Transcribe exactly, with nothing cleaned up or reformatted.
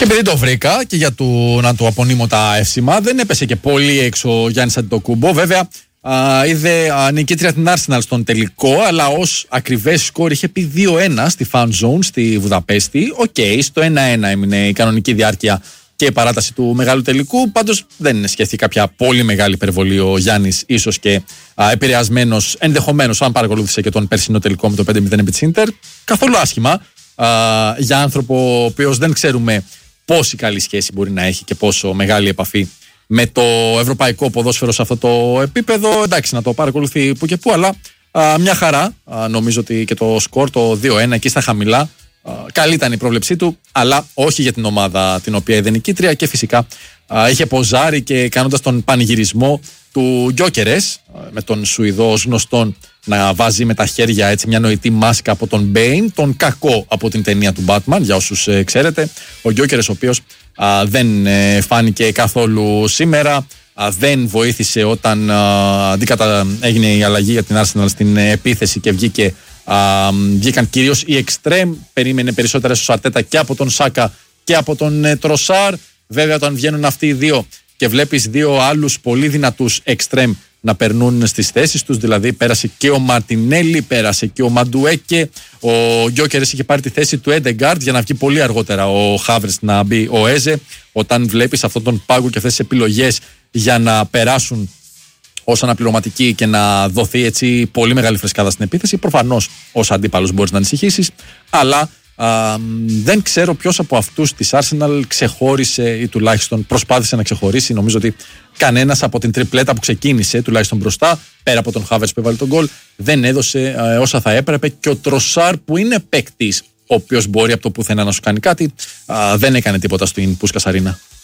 επειδή το βρήκα και για του, να του απονείμω τα εύσημα, δεν έπεσε και πολύ έξω ο Γιάννης Αντετοκούμπο. Βέβαια, α, είδε α, νικήτρια την Arsenal στον τελικό, αλλά ως ακριβές σκορ είχε πει δύο ένα στη Fan Zone στη Βουδαπέστη. Οκ, okay, στο ένα ένα έμεινε η κανονική διάρκεια και η παράταση του μεγάλου τελικού. Πάντως δεν σκέφτηκε κάποια πολύ μεγάλη υπερβολή ο Γιάννης, ίσως και επηρεασμένος, ενδεχομένως, αν παρακολούθησε και τον περσινό τελικό με το πέντε μηδέν επί της Ίντερ. Καθόλου άσχημα α, για άνθρωπο ο οποίος δεν ξέρουμε πόση καλή σχέση μπορεί να έχει και πόσο μεγάλη επαφή με το ευρωπαϊκό ποδόσφαιρο σε αυτό το επίπεδο. Εντάξει, να το παρακολουθεί που και που, αλλά α, μια χαρά. Α, νομίζω ότι και το σκορ, το δύο ένα, εκεί στα χαμηλά, α, καλή ήταν η πρόβλεψή του, αλλά όχι για την ομάδα την οποία είδε νικήτρια και φυσικά α, είχε ποζάρει και κάνοντας τον πανηγυρισμό του Γκιόκερες, με τον Σουηδό ως γνωστόν να βάζει με τα χέρια έτσι μια νοητή μάσκα από τον Μπέιν, τον κακό από την ταινία του Batman, για όσους ε, ξέρετε. Ο Γκιόκερες, ο οποίος α, δεν ε, φάνηκε καθόλου σήμερα, α, δεν βοήθησε όταν α, αντίκατα έγινε η αλλαγή για την Arsenal στην ε, επίθεση και βγήκε, α, βγήκαν κυρίως οι εξτρέμ. Περίμενε περισσότερες στο Αρτέτα και από τον Σάκα και από τον ε, Τροσάρ. Βέβαια, όταν βγαίνουν αυτοί οι δύο και βλέπεις δύο άλλους πολύ δυνατούς εξτρέμ να περνούν στις θέσεις τους, δηλαδή πέρασε και ο Μαρτινέλη, πέρασε και ο Μαντουέκε, ο Γκιόκερες είχε πάρει τη θέση του Έντεγκαρντ για να βγει πολύ αργότερα ο Χάβρες να μπει ο Έζε. Όταν βλέπεις αυτόν τον πάγκο και αυτές τις επιλογές για να περάσουν ως αναπληρωματική και να δοθεί έτσι πολύ μεγάλη φρεσκάδα στην επίθεση, προφανώς ως αντίπαλος μπορείς να ανησυχήσεις, αλλά α, δεν ξέρω ποιος από αυτούς της Arsenal ξεχώρισε ή τουλάχιστον προσπάθησε να ξεχωρίσει. Νομίζω ότι κανένας από την τριπλέτα που ξεκίνησε, τουλάχιστον μπροστά, πέρα από τον Χάβερτς που έβαλε τον γκολ, δεν έδωσε α, όσα θα έπρεπε, και ο Τροσάρ, που είναι παίκτης ο οποίος μπορεί από το πουθενά να σου κάνει κάτι, α, δεν έκανε τίποτα στην Πούσκας Αρίνα.